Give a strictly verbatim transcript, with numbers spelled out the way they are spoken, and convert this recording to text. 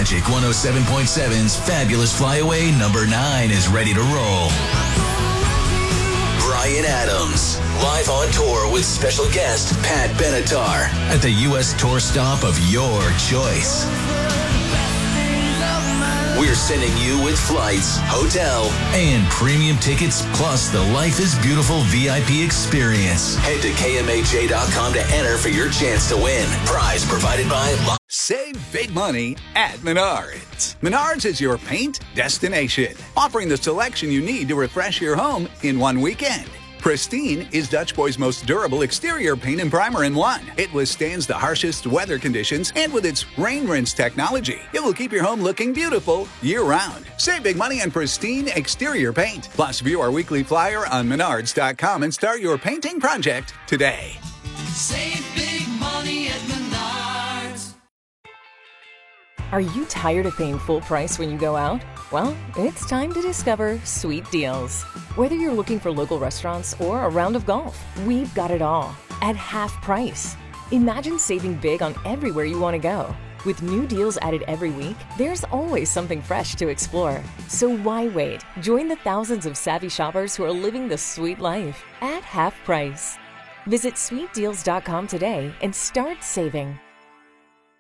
Magic one oh seven point seven's Fabulous Flyaway number nine is ready to roll. Bryan Adams, live on tour with special guest Pat Benatar at the U S tour stop of your choice. We're sending you with flights, hotel, and premium tickets, plus the Life is Beautiful V I P experience. Head to K M H A dot com to enter for your chance to win. Prize provided by... Lo- Save big money at Menards. Menards is your paint destination, offering the selection you need to refresh your home in one weekend. Pristine is Dutch Boy's most durable exterior paint and primer in one. It withstands the harshest weather conditions, and with its rain rinse technology, it will keep your home looking beautiful year-round. Save big money on Pristine exterior paint. Plus, view our weekly flyer on Menards dot com and start your painting project today. Save big money at Menards. Are you tired of paying full price when you go out? Well, it's time to discover Sweet Deals. Whether you're looking for local restaurants or a round of golf, we've got it all at half price. Imagine saving big on everywhere you want to go. With new deals added every week, there's always something fresh to explore. So why wait? Join the thousands of savvy shoppers who are living the sweet life at half price. Visit sweet deals dot com today and start saving.